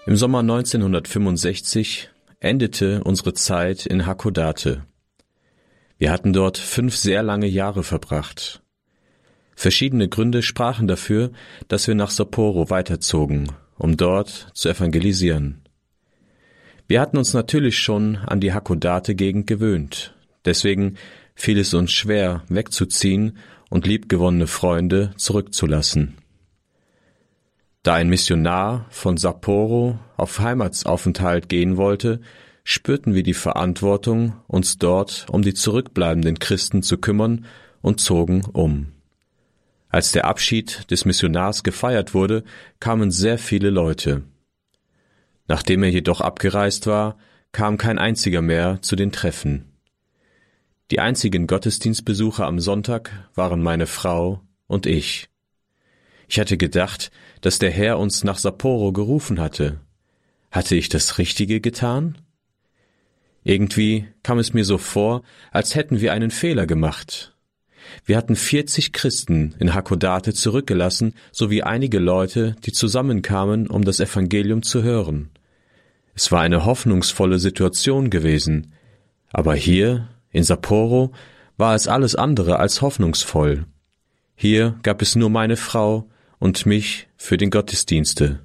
Im Sommer 1965 endete unsere Zeit in Hakodate. Wir hatten dort 5 sehr lange Jahre verbracht. Verschiedene Gründe sprachen dafür, dass wir nach Sapporo weiterzogen, um dort zu evangelisieren. Wir hatten uns natürlich schon an die Hakodate-Gegend gewöhnt. Deswegen fiel es uns schwer, wegzuziehen und liebgewonnene Freunde zurückzulassen. Da ein Missionar von Sapporo auf Heimatsaufenthalt gehen wollte, spürten wir die Verantwortung, uns dort um die zurückbleibenden Christen zu kümmern und zogen um. Als der Abschied des Missionars gefeiert wurde, kamen sehr viele Leute. Nachdem er jedoch abgereist war, kam kein einziger mehr zu den Treffen. Die einzigen Gottesdienstbesucher am Sonntag waren meine Frau und ich. Ich hatte gedacht, dass der Herr uns nach Sapporo gerufen hatte. Hatte ich das Richtige getan? Irgendwie kam es mir so vor, als hätten wir einen Fehler gemacht. Wir hatten 40 Christen in Hakodate zurückgelassen, sowie einige Leute, die zusammenkamen, um das Evangelium zu hören. Es war eine hoffnungsvolle Situation gewesen, aber hier, in Sapporo, war es alles andere als hoffnungsvoll. Hier gab es nur meine Frau und mich für den Gottesdienste.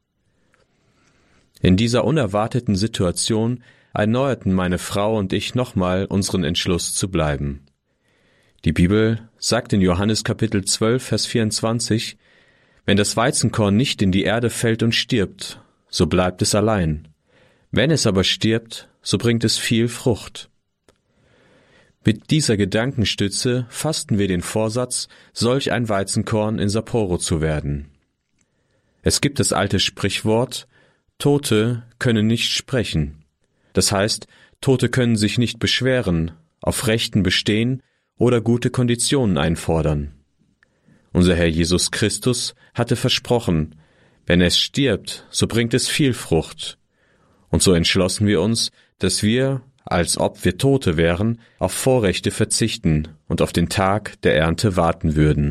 In dieser unerwarteten Situation erneuerten meine Frau und ich nochmal unseren Entschluss zu bleiben. Die Bibel sagt in Johannes Kapitel 12, Vers 24, wenn das Weizenkorn nicht in die Erde fällt und stirbt, so bleibt es allein. Wenn es aber stirbt, so bringt es viel Frucht. Mit dieser Gedankenstütze fassten wir den Vorsatz, solch ein Weizenkorn in Sapporo zu werden. Es gibt das alte Sprichwort, Tote können nicht sprechen. Das heißt, Tote können sich nicht beschweren, auf Rechten bestehen oder gute Konditionen einfordern. Unser Herr Jesus Christus hatte versprochen, wenn es stirbt, so bringt es viel Frucht. Und so entschlossen wir uns, dass wir, als ob wir Tote wären, auf Vorrechte verzichten und auf den Tag der Ernte warten würden.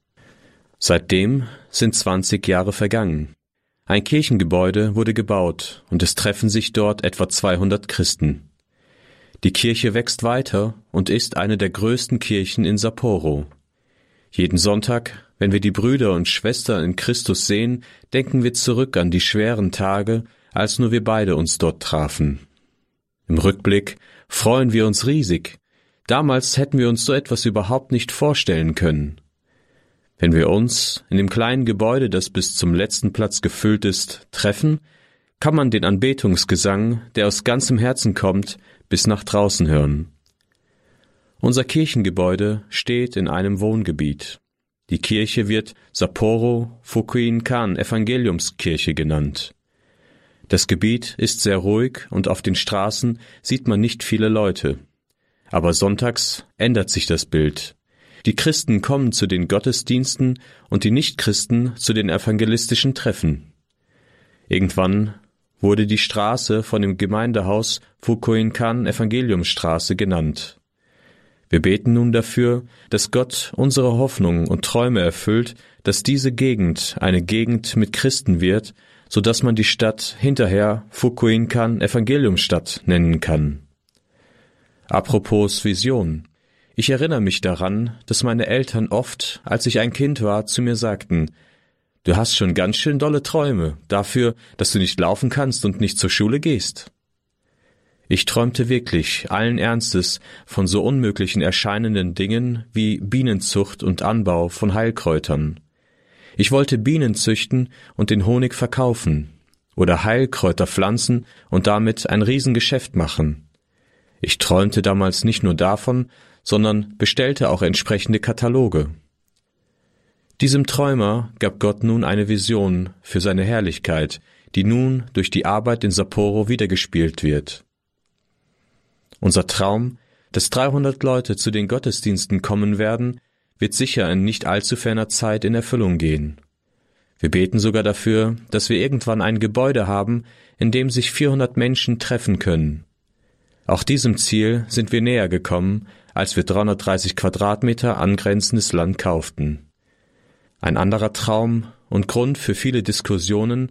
Seitdem sind 20 Jahre vergangen. Ein Kirchengebäude wurde gebaut und es treffen sich dort etwa 200 Christen. Die Kirche wächst weiter und ist eine der größten Kirchen in Sapporo. Jeden Sonntag, wenn wir die Brüder und Schwestern in Christus sehen, denken wir zurück an die schweren Tage, als nur wir beide uns dort trafen. Im Rückblick freuen wir uns riesig. Damals hätten wir uns so etwas überhaupt nicht vorstellen können. Wenn wir uns in dem kleinen Gebäude, das bis zum letzten Platz gefüllt ist, treffen, kann man den Anbetungsgesang, der aus ganzem Herzen kommt, bis nach draußen hören. Unser Kirchengebäude steht in einem Wohngebiet. Die Kirche wird Sapporo Fukuin-kan Evangeliumskirche genannt. Das Gebiet ist sehr ruhig und auf den Straßen sieht man nicht viele Leute. Aber sonntags ändert sich das Bild. Die Christen kommen zu den Gottesdiensten und die Nichtchristen zu den evangelistischen Treffen. Irgendwann wurde die Straße von dem Gemeindehaus Fukuin-kan Evangeliumsstraße genannt. Wir beten nun dafür, dass Gott unsere Hoffnungen und Träume erfüllt, dass diese Gegend eine Gegend mit Christen wird, so dass man die Stadt hinterher Fukuin-kan Evangeliumsstadt nennen kann. Apropos Vision. Ich erinnere mich daran, dass meine Eltern oft, als ich ein Kind war, zu mir sagten, »Du hast schon ganz schön dolle Träume, dafür, dass du nicht laufen kannst und nicht zur Schule gehst.« Ich träumte wirklich allen Ernstes von so unmöglichen erscheinenden Dingen wie Bienenzucht und Anbau von Heilkräutern. Ich wollte Bienen züchten und den Honig verkaufen oder Heilkräuter pflanzen und damit ein Riesengeschäft machen. Ich träumte damals nicht nur davon, sondern bestellte auch entsprechende Kataloge. Diesem Träumer gab Gott nun eine Vision für seine Herrlichkeit, die nun durch die Arbeit in Sapporo wiedergespielt wird. Unser Traum, dass 300 Leute zu den Gottesdiensten kommen werden, wird sicher in nicht allzu ferner Zeit in Erfüllung gehen. Wir beten sogar dafür, dass wir irgendwann ein Gebäude haben, in dem sich 400 Menschen treffen können. Auch diesem Ziel sind wir näher gekommen, als wir 330 Quadratmeter angrenzendes Land kauften. Ein anderer Traum und Grund für viele Diskussionen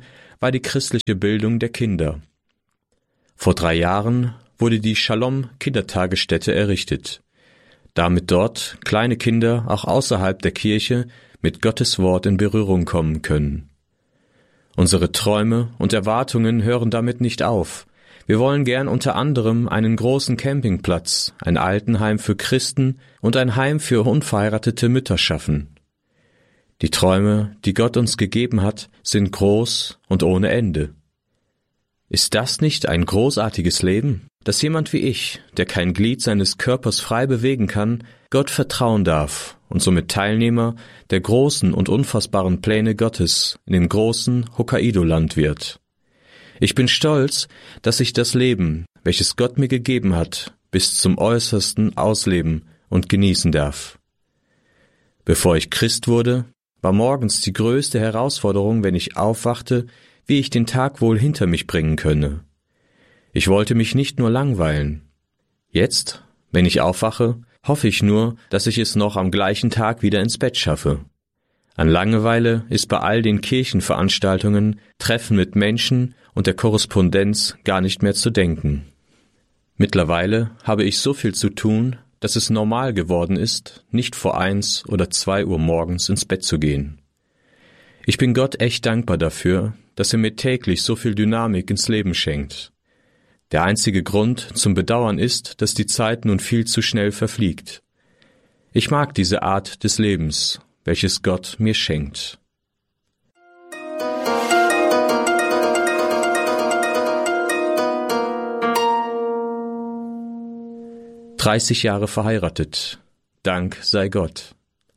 war die christliche Bildung der Kinder. Vor 3 Jahren wurde die Shalom Kindertagesstätte errichtet, damit dort kleine Kinder auch außerhalb der Kirche mit Gottes Wort in Berührung kommen können. Unsere Träume und Erwartungen hören damit nicht auf. Wir wollen gern unter anderem einen großen Campingplatz, ein Altenheim für Christen und ein Heim für unverheiratete Mütter schaffen. Die Träume, die Gott uns gegeben hat, sind groß und ohne Ende. Ist das nicht ein großartiges Leben, dass jemand wie ich, der kein Glied seines Körpers frei bewegen kann, Gott vertrauen darf und somit Teilnehmer der großen und unfassbaren Pläne Gottes in dem großen Hokkaido-Land wird? Ich bin stolz, dass ich das Leben, welches Gott mir gegeben hat, bis zum Äußersten ausleben und genießen darf. Bevor ich Christ wurde, war morgens die größte Herausforderung, wenn ich aufwachte, wie ich den Tag wohl hinter mich bringen könne. Ich wollte mich nicht nur langweilen. Jetzt, wenn ich aufwache, hoffe ich nur, dass ich es noch am gleichen Tag wieder ins Bett schaffe. An Langeweile ist bei all den Kirchenveranstaltungen, Treffen mit Menschen und der Korrespondenz gar nicht mehr zu denken. Mittlerweile habe ich so viel zu tun, dass es normal geworden ist, nicht vor 1 oder 2 Uhr morgens ins Bett zu gehen. Ich bin Gott echt dankbar dafür, dass er mir täglich so viel Dynamik ins Leben schenkt. Der einzige Grund zum Bedauern ist, dass die Zeit nun viel zu schnell verfliegt. Ich mag diese Art des Lebens, welches Gott mir schenkt. »30 Jahre verheiratet. Dank sei Gott.«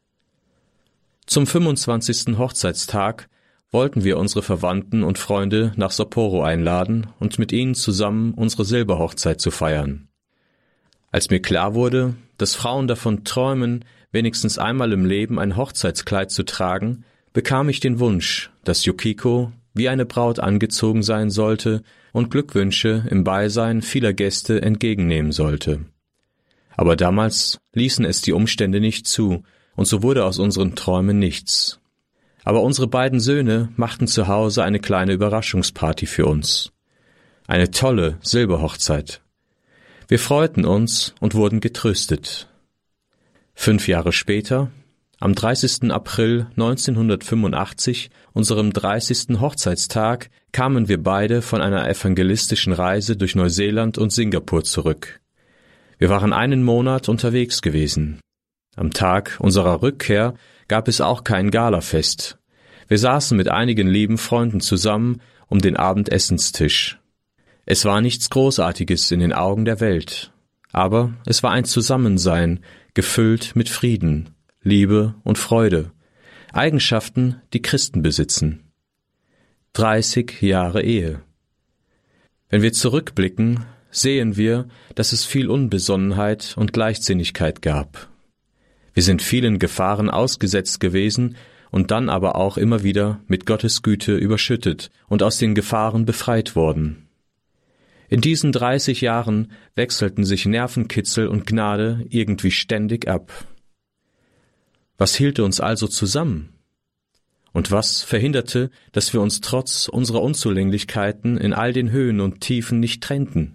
Zum 25. Hochzeitstag wollten wir unsere Verwandten und Freunde nach Sapporo einladen und mit ihnen zusammen unsere Silberhochzeit zu feiern. Als mir klar wurde, dass Frauen davon träumen, wenigstens einmal im Leben ein Hochzeitskleid zu tragen, bekam ich den Wunsch, dass Yukiko wie eine Braut angezogen sein sollte und Glückwünsche im Beisein vieler Gäste entgegennehmen sollte. Aber damals ließen es die Umstände nicht zu, und so wurde aus unseren Träumen nichts. Aber unsere beiden Söhne machten zu Hause eine kleine Überraschungsparty für uns. Eine tolle Silberhochzeit. Wir freuten uns und wurden getröstet. 5 Jahre später, am 30. April 1985, unserem 30. Hochzeitstag, kamen wir beide von einer evangelistischen Reise durch Neuseeland und Singapur zurück. Wir waren einen Monat unterwegs gewesen. Am Tag unserer Rückkehr gab es auch kein Galafest. Wir saßen mit einigen lieben Freunden zusammen um den Abendessenstisch. Es war nichts Großartiges in den Augen der Welt, aber es war ein Zusammensein, gefüllt mit Frieden, Liebe und Freude, Eigenschaften, die Christen besitzen. 30 Jahre Ehe. Wenn wir zurückblicken, sehen wir, dass es viel Unbesonnenheit und Leichtsinnigkeit gab. Wir sind vielen Gefahren ausgesetzt gewesen und dann aber auch immer wieder mit Gottes Güte überschüttet und aus den Gefahren befreit worden. In diesen 30 Jahren wechselten sich Nervenkitzel und Gnade irgendwie ständig ab. Was hielt uns also zusammen? Und was verhinderte, dass wir uns trotz unserer Unzulänglichkeiten in all den Höhen und Tiefen nicht trennten?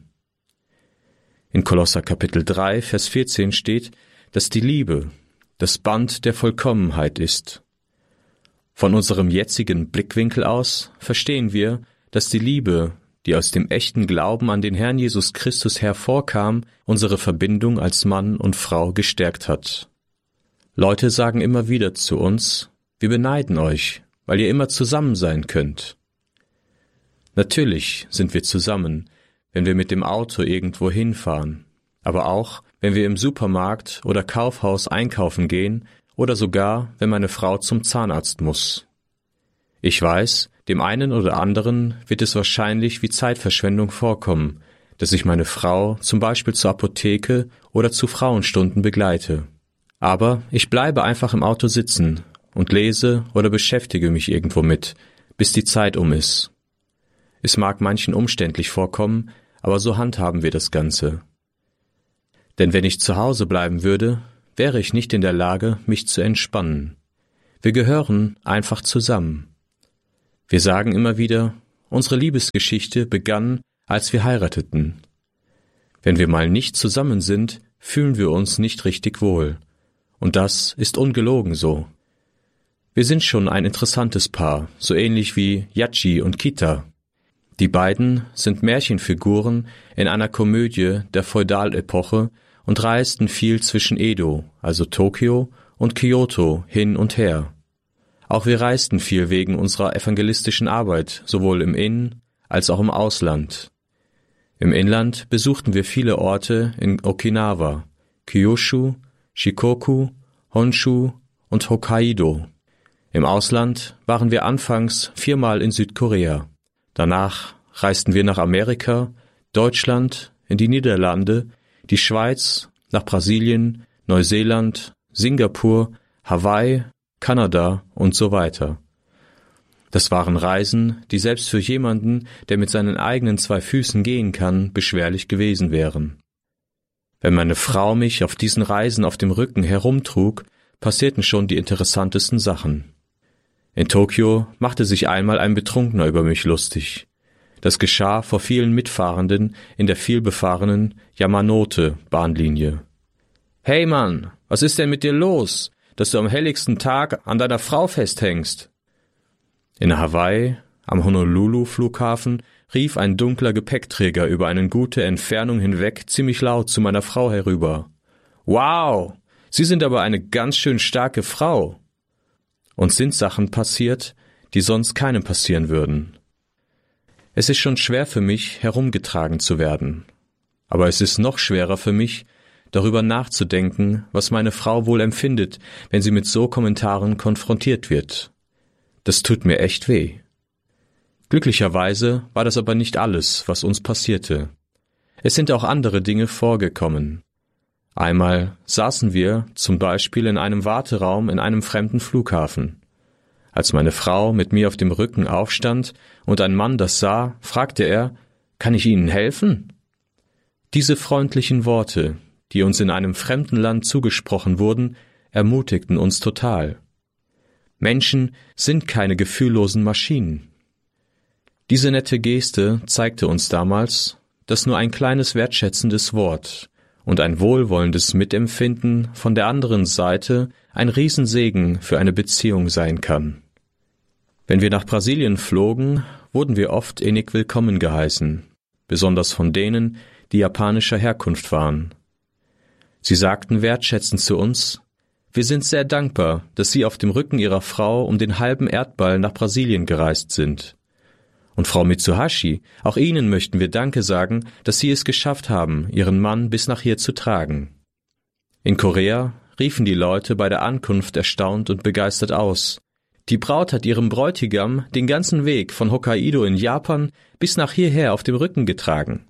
In Kolosser Kapitel 3, Vers 14 steht, dass die Liebe das Band der Vollkommenheit ist. Von unserem jetzigen Blickwinkel aus verstehen wir, dass die Liebe, die aus dem echten Glauben an den Herrn Jesus Christus hervorkam, unsere Verbindung als Mann und Frau gestärkt hat. Leute sagen immer wieder zu uns, wir beneiden euch, weil ihr immer zusammen sein könnt. Natürlich sind wir zusammen, wenn wir mit dem Auto irgendwo hinfahren, aber auch, wenn wir im Supermarkt oder Kaufhaus einkaufen gehen oder sogar, wenn meine Frau zum Zahnarzt muss. Ich weiß, dem einen oder anderen wird es wahrscheinlich wie Zeitverschwendung vorkommen, dass ich meine Frau zum Beispiel zur Apotheke oder zu Frauenstunden begleite. Aber ich bleibe einfach im Auto sitzen und lese oder beschäftige mich irgendwo mit, bis die Zeit um ist. Es mag manchen umständlich vorkommen, aber so handhaben wir das Ganze. Denn wenn ich zu Hause bleiben würde, wäre ich nicht in der Lage, mich zu entspannen. Wir gehören einfach zusammen. Wir sagen immer wieder, unsere Liebesgeschichte begann, als wir heirateten. Wenn wir mal nicht zusammen sind, fühlen wir uns nicht richtig wohl. Und das ist ungelogen so. Wir sind schon ein interessantes Paar, so ähnlich wie Yachi und Kita. Die beiden sind Märchenfiguren in einer Komödie der Feudalepoche und reisten viel zwischen Edo, also Tokio, und Kyoto hin und her. Auch wir reisten viel wegen unserer evangelistischen Arbeit, sowohl im In- als auch im Ausland. Im Inland besuchten wir viele Orte in Okinawa, Kyushu, Shikoku, Honshu und Hokkaido. Im Ausland waren wir anfangs 4-mal in Südkorea. Danach reisten wir nach Amerika, Deutschland, in die Niederlande, die Schweiz, nach Brasilien, Neuseeland, Singapur, Hawaii, Kanada und so weiter. Das waren Reisen, die selbst für jemanden, der mit seinen eigenen 2 Füßen gehen kann, beschwerlich gewesen wären. Wenn meine Frau mich auf diesen Reisen auf dem Rücken herumtrug, passierten schon die interessantesten Sachen. In Tokio machte sich einmal ein Betrunkener über mich lustig. Das geschah vor vielen Mitfahrenden in der vielbefahrenen Yamanote-Bahnlinie. »Hey Mann, was ist denn mit dir los, dass du am helligsten Tag an deiner Frau festhängst?« In Hawaii, am Honolulu-Flughafen, rief ein dunkler Gepäckträger über eine gute Entfernung hinweg ziemlich laut zu meiner Frau herüber. »Wow, Sie sind aber eine ganz schön starke Frau!« Uns sind Sachen passiert, die sonst keinem passieren würden. Es ist schon schwer für mich, herumgetragen zu werden. Aber es ist noch schwerer für mich, darüber nachzudenken, was meine Frau wohl empfindet, wenn sie mit so Kommentaren konfrontiert wird. Das tut mir echt weh. Glücklicherweise war das aber nicht alles, was uns passierte. Es sind auch andere Dinge vorgekommen. Einmal saßen wir zum Beispiel in einem Warteraum in einem fremden Flughafen. Als meine Frau mit mir auf dem Rücken aufstand und ein Mann das sah, fragte er, »Kann ich Ihnen helfen?« Diese freundlichen Worte, die uns in einem fremden Land zugesprochen wurden, ermutigten uns total. Menschen sind keine gefühllosen Maschinen. Diese nette Geste zeigte uns damals, dass nur ein kleines wertschätzendes Wort und ein wohlwollendes Mitempfinden von der anderen Seite ein Riesensegen für eine Beziehung sein kann. Wenn wir nach Brasilien flogen, wurden wir oft innig willkommen geheißen, besonders von denen, die japanischer Herkunft waren. Sie sagten wertschätzend zu uns, »Wir sind sehr dankbar, dass Sie auf dem Rücken Ihrer Frau um den halben Erdball nach Brasilien gereist sind. Und Frau Mitsuhashi, auch Ihnen möchten wir Danke sagen, dass Sie es geschafft haben, Ihren Mann bis nach hier zu tragen.« In Korea riefen die Leute bei der Ankunft erstaunt und begeistert aus. Die Braut hat ihrem Bräutigam den ganzen Weg von Hokkaido in Japan bis nach hierher auf dem Rücken getragen.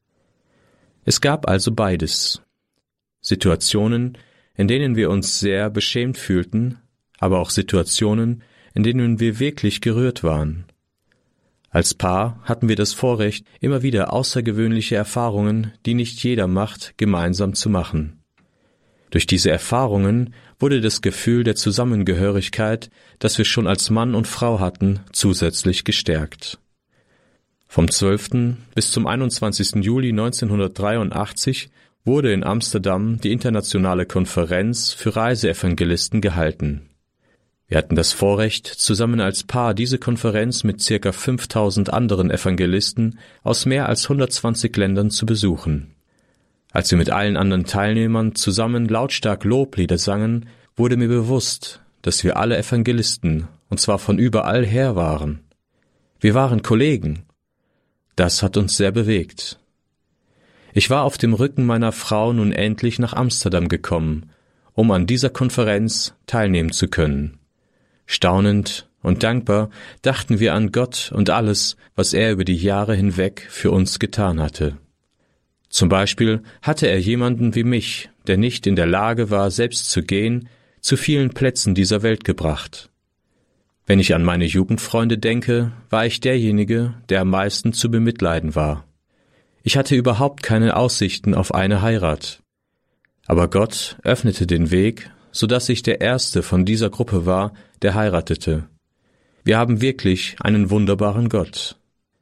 Es gab also beides. Situationen, in denen wir uns sehr beschämt fühlten, aber auch Situationen, in denen wir wirklich gerührt waren. Als Paar hatten wir das Vorrecht, immer wieder außergewöhnliche Erfahrungen, die nicht jeder macht, gemeinsam zu machen. Durch diese Erfahrungen wurde das Gefühl der Zusammengehörigkeit, das wir schon als Mann und Frau hatten, zusätzlich gestärkt. Vom 12. bis zum 21. Juli 1983 wurde in Amsterdam die internationale Konferenz für Reiseevangelisten gehalten. Wir hatten das Vorrecht, zusammen als Paar diese Konferenz mit ca. 5000 anderen Evangelisten aus mehr als 120 Ländern zu besuchen. Als wir mit allen anderen Teilnehmern zusammen lautstark Loblieder sangen, wurde mir bewusst, dass wir alle Evangelisten, und zwar von überall her waren. Wir waren Kollegen. Das hat uns sehr bewegt. Ich war auf dem Rücken meiner Frau nun endlich nach Amsterdam gekommen, um an dieser Konferenz teilnehmen zu können. Staunend und dankbar dachten wir an Gott und alles, was er über die Jahre hinweg für uns getan hatte. Zum Beispiel hatte er jemanden wie mich, der nicht in der Lage war, selbst zu gehen, zu vielen Plätzen dieser Welt gebracht. Wenn ich an meine Jugendfreunde denke, war ich derjenige, der am meisten zu bemitleiden war. Ich hatte überhaupt keine Aussichten auf eine Heirat. Aber Gott öffnete den Weg, so dass ich der Erste von dieser Gruppe war, der heiratete. Wir haben wirklich einen wunderbaren Gott.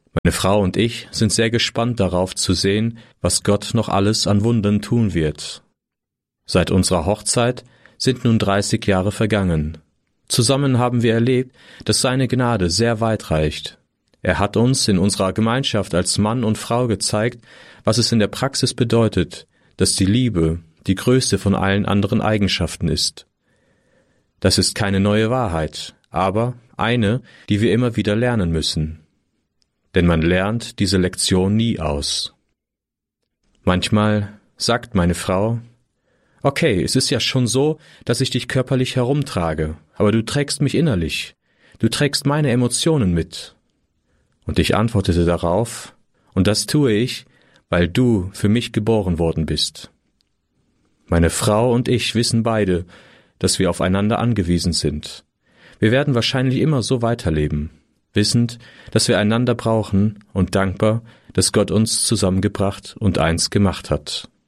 Meine Frau und ich sind sehr gespannt darauf zu sehen, was Gott noch alles an Wundern tun wird. Seit unserer Hochzeit sind nun 30 Jahre vergangen. Zusammen haben wir erlebt, dass seine Gnade sehr weit reicht. Er hat uns in unserer Gemeinschaft als Mann und Frau gezeigt, was es in der Praxis bedeutet, dass die Liebe die größte von allen anderen Eigenschaften ist. Das ist keine neue Wahrheit, aber eine, die wir immer wieder lernen müssen. Denn man lernt diese Lektion nie aus. Manchmal sagt meine Frau: Okay, es ist ja schon so, dass ich dich körperlich herumtrage, aber du trägst mich innerlich. Du trägst meine Emotionen mit. Und ich antwortete darauf: Und das tue ich, weil du für mich geboren worden bist. Meine Frau und ich wissen beide, dass wir aufeinander angewiesen sind. Wir werden wahrscheinlich immer so weiterleben, wissend, dass wir einander brauchen und dankbar, dass Gott uns zusammengebracht und eins gemacht hat.